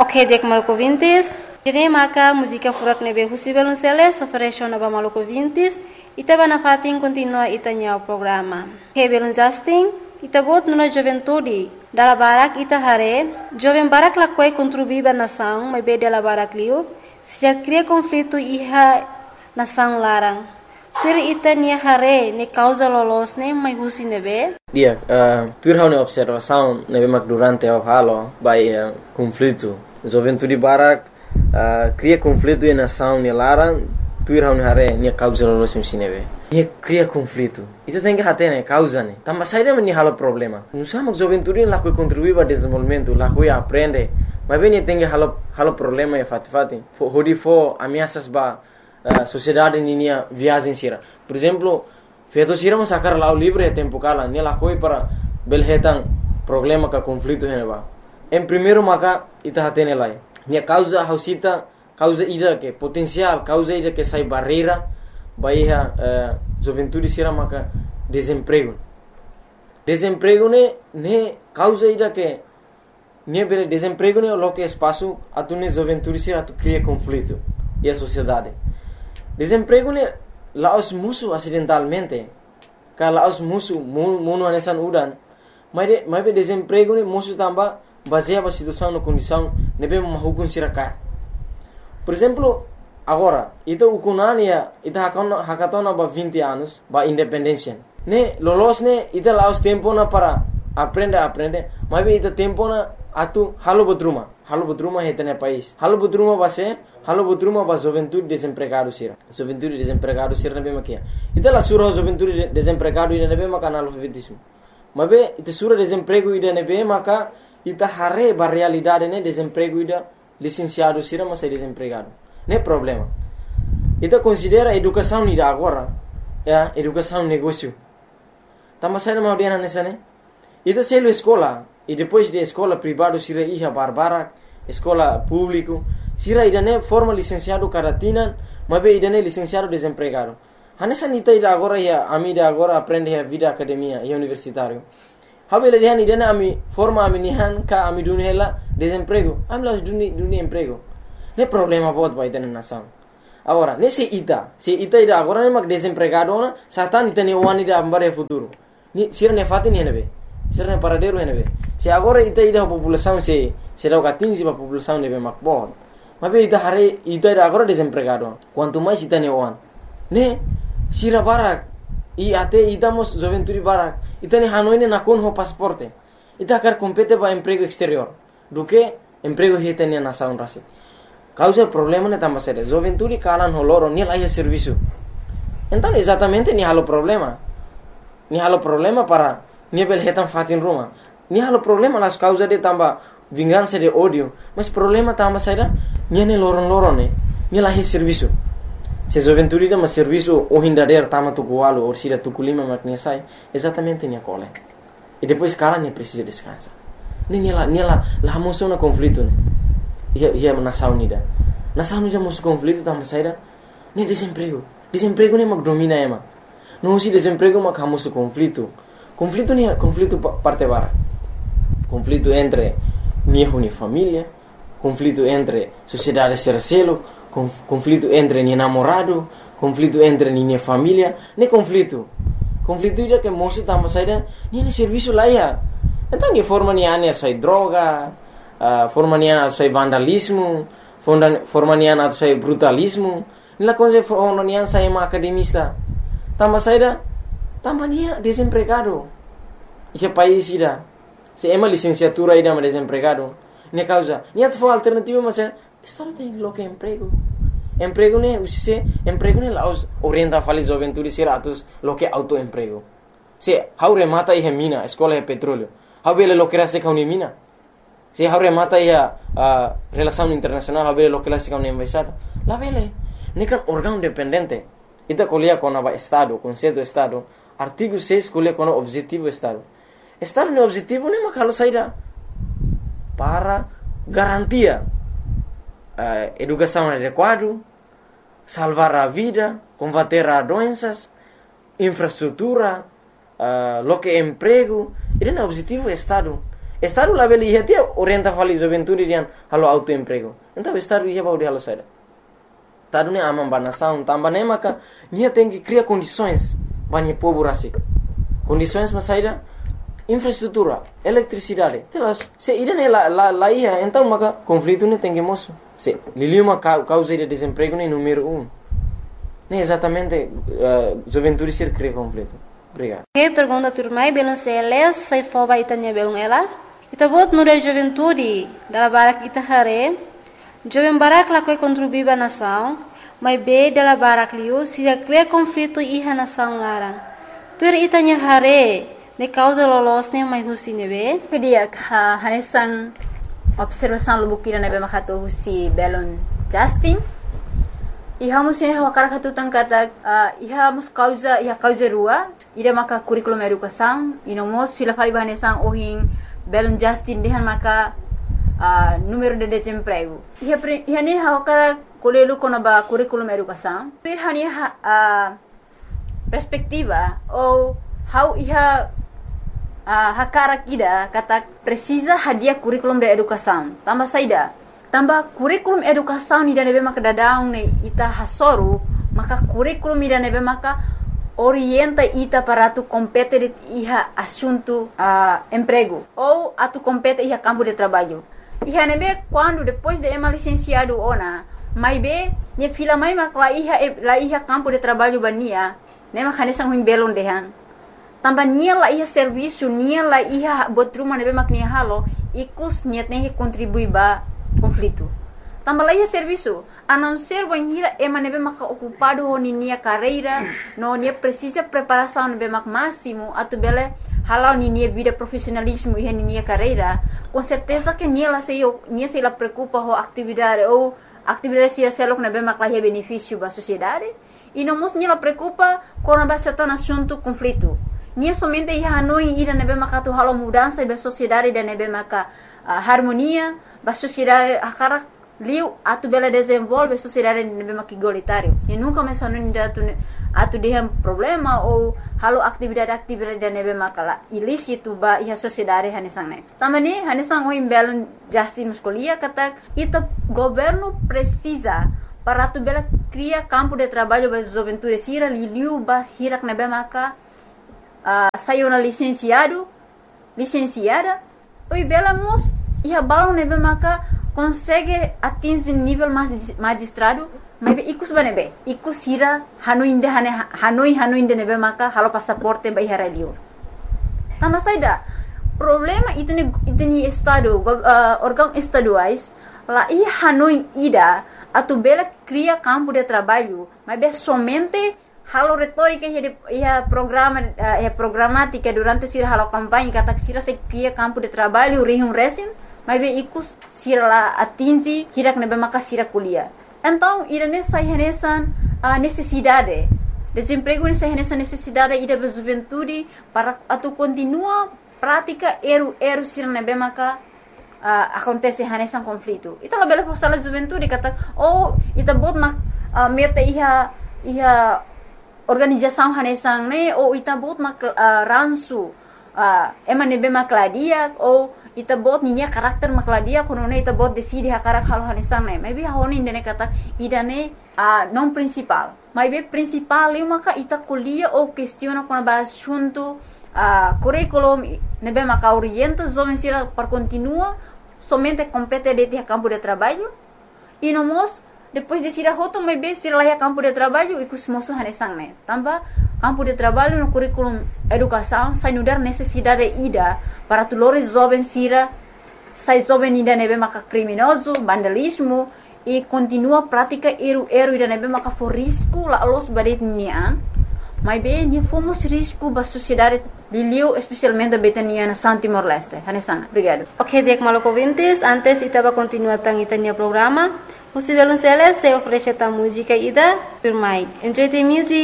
Ok, dek Maluco Vintes. Ini maka música furak nebe husi belunceles ofereció naba Maluco Vintes. Ita bana fatin continua ita o programa. Ok, belun Justin. Ita bot nuna juventude. Dala barak ita hare. Joven barak lakwai contribuiba nação, mas be dala barak liu. Se cria conflito iha nação larang. Tur ita nia hare ne causa lolos ne mai husi nebe. Dia, tur hau ne observação nebe mak durante o halo by conflito. Juventude barak cria conflito e nação ne larang. Tur hau ne hare nia causa lolos nebe. Nia cria conflito. Itu tem que hate ne causa ne. Tamba saída me halo problema. Não sama juventude lá que contribui para desenvolvimento, lá que aprende. Mas bem tem que halo problema e fati. Hodi fo ameaças ba sociedade ninia viagem sira. Por exemplo, feito sira mo sacar lá o livre é tempo cala, ne lá coi para belhetan problema ka conflito hene ba. Em primeiro maka ita hatene lai. Nia causa hausita, causa ida que potencial, causa ida que sai barreira, baia juventude sira maka desemprego. Desemprego ne causa ida que ne bele desemprego ne lo que espaço atune juventude sira tu cria conflito e a sociedade. Desemprego ne laos musuh acidentalmente. Ka laos musuh mono anesan udan. Mas be desemprego ne musuh tamba baseia ba situação no condição nebe mahukun sirakat. Por exemplo, agora, ita ukunania ita hakatona ba 20 anos ba independência. Ne lolos ne ita laos tempo na para aprende, mas be ita tempo na atu halo bodruma hetene país. Halo bodruma ba juventude desempregado sira. Juventude desempregado sira nebe makia. Ita la sura juventude desempregado ida nebe maka analfabetismo. Mabe ita sura desemprego ida nebe maka ita hare ba realidade ne desemprego ida licenciado sira mas desempregado. Ne problema. Ita considera educação ida agora, educação negócio. Tama saída mau dia nessa ne. Ita selo escola e depois de escola privado sira iha barbara, escola público, sira idane forma licenciado caratina, mabe idane licenciado desempregado. Hanessa nita ida agora ya amida agora aprende a vida academia e universitário. Habele dihan idane ami forma ami nihan ka ami dunhela desemprego. Ami las duni emprego. Ne problema bot ba idane nação. Agora, se ita ida agora ne mak desempregado na satan ita ne wani da ambare futuro. Ni sira ne fatin henebe. Sira ne paradero henebe. Se agora ita ida população se dá catinzi para população nebe makbon. Mas ita hare ita ida agora desempregado. Quanto mais ita ne wan. Ne sira barak e até idamos juventude barak. Ita ne hanoi ne nakon ho pasporte. Ita quer compete para emprego exterior. Do que emprego hita ne nação rasi. Causa problema ne tamba sere. Juventude kalan ho loro ni laia serviço. Então exatamente ni halo problema. Ni halo problema para ni bel hetan fatin Roma. Ni halo problema las causa de tamba vingança de ódio, mas problema tamba saída ni ne loron ne ni lahi serviço. Se juventude de mas serviço o hindader tama tu gualo ou sira tu kulima makne sai, exatamente ni cole. E depois cara ne precisa descansar. Ni la moção na conflito ne. Ia nação unida. Nação unida moção conflito tamba saída ni desemprego. Desemprego ne mag domina ema. Não se desemprego mag hamoso conflito. Conflito ni conflito parte bara. Conflito entre ni família, conflito entre sociedade sercelo, conflito entre ni namorado, conflito entre ni família, ne conflito. Conflito ida que moço tamba saída ni serviço lá ia. Então ni forma ni ane sai droga, forma ni ane sai vandalismo, forma ni ane sai brutalismo, ni la coisa forma ni ane sai uma academista. Tamba saída tamba ni desempregado. Esse país ida se ema licenciatura ida ma desempregado. Ne causa, ni atfo alternativa mas estado tem lo que emprego. Emprego ne usise, emprego ne laos orienta fali juventude siratus lo que autoemprego. Se haure mata e mina, escola e petróleo. Habele lo que rase ka mina. Se haure mata e relação internacional, habele lo que rase ka embaixada. La vele, ne kan órgão dependente. Ita colia com a estado, conceito estado, artigo 6 colia com o objetivo estado. Estado no objetivo nem makalo saída para garantia educação adequada, salvar a vida, combater as doenças, infraestrutura, lo que emprego, ele é o objetivo do Estado. Estado lá beli ia tia orienta fali juventude dian halo autoemprego. Então estado ia bau de halo saida. Estado ne amam banação, tambah ne maka nia tem que criar condições bani povo rasik. Condições mas saida infraestrutura, eletricidade. Telas, se ida ne lá ia, então maka conflito ne tem que moço. Se liliu uma causa de desemprego ne número 1. Ne exatamente juventude ser cria conflito. Obrigado. Que pergunta turmai belum seles sai foba itanya belum ela. Ita bot nura juventude dala barak ita hare. Jovem barak la koi contribuir ba nação, mas be dala barak liu se cria conflito iha nação larang. Tur itanya hare ne causa lolos ne mai husi nebe. Kedia hanesan observação lubukira nebe makato husi belon Justin. Iha musin hawakara katutan kata iha mus causa rua ida maka curriculum educação inomos fila fali bahanesan ohin belon Justin dehan maka número de desemprego. Iha ni hawakara kolelu konaba curriculum educação. Tur hani perspectiva ou how iha hakara kida kata precisa hadiah curriculum de educação. Tambah saida. Tambah curriculum educação ni nebe maka dadang ne ita hasoru maka curriculum ni nebe maka orienta ita para tu compete iha assunto emprego ou atu compete iha campo de trabalho. Iha nebe quando depois de ema licenciado ona mai be ni fila mai maka la iha campo de trabalho bania ne maka nesang huing belon dehan. Tambah nia la iha serviço nia la iha botruma nebe mak nia halo ikus niat ne contribui ba conflito. Tambah lagi serviço, a não ser banhira ema nebe maka ocupado ni nia carreira, no nia precisa preparação nebe mak máximo, atu bele halau ni nia vida profissionalismo e ni nia carreira, com certeza que nia se la preocupa ho atividade ou atividade se selok nebe mak lahi benefício ba sociedade, e não mos nia la preocupa com a certa assunto conflito. Nia somente ia hanoi ida nebe maka tu halau mudança ba sociedade da nebe maka harmonia ba sociedade akara liu atu bela desenvolve sociedade nebe maka igualitário e nunca mais hanoi atu dehem problema ou halau atividade da nebe maka la ilícito ba ia sociedade hanesang ne tamani hanesang o imbelon Justin muscolia kata ita governo precisa para tu bela cria campo de trabalho ba juventude sira liu ba hirak nebe maka saiu na licenciada, oi bela mos ia balon nebe maka consegue atingir nível magistrado, mas ikus banebe, ikus hira hanoi inde nebe maka halo passaporte ba ihara liur. Tambah saida problema itni estado órgão estaduais lá ia hanoi ida atu bela cria campo de trabalho, mas somente halo retórica ia programática durante sira halo campanha kata sira se cria campo de trabalho rihum resim mas ikus sira la atingi hirak nebe maka sira kuliah. Então irane sai hanesan necessidade desemprego ni sai hanesan necessidade ida ba juventude para atu continua prática eru sira nebe maka acontece hanesan conflito. Ita la bela força la juventude kata ita bot meta iha organização hanesang ne ou ita bot mak ransu ema nebe makladia ou ita bot ninya karakter makladia kono ne ita bot decide hakarak halo hanesang ne maybe honi ndene kata idane non principal maybe principal eu maka ita kuliah ou questiona com ba assunto curriculum nebe maka orienta jovem sira para continua somente compete de campo de trabalho e nomos depois de sira hoto mai be sira laia campo de trabalho e kusmoso hanesang ne tambah campo de trabalho no curriculum educação sai nudar necessidade ida para tulores jovem sira sai jovem ida nebe maka criminoso vandalismo e continua prática eru ida nebe maka for risco la los badet nian mai be ni fomos risco ba sociedade Liliu especialmente betania na San Timor Leste hanesang obrigado. Ok, Diek Maloko Vintis, antes itaba continua tang itanya programa. Musivelun Celes se oferece ta música ida, firmai. Enjoy the music.